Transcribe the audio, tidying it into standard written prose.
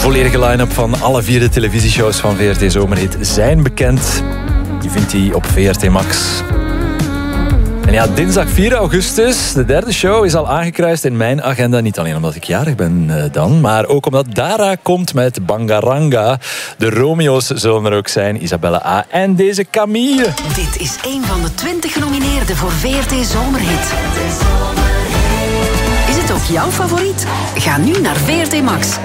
volledige line-up van alle 4 de televisieshows van VRT Zomerhit zijn bekend. Die vindt hij op VRT Max. En ja, dinsdag 4 augustus, de 3e show, is al aangekruist in mijn agenda. Niet alleen omdat ik jarig ben dan, maar ook omdat Dara komt met Bangaranga. De Romeo's zullen er ook zijn, Isabelle A. en deze Camille. Dit is een van de 20 genomineerden voor VRT Zomerhit. Is het ook jouw favoriet? Ga nu naar VRT Max.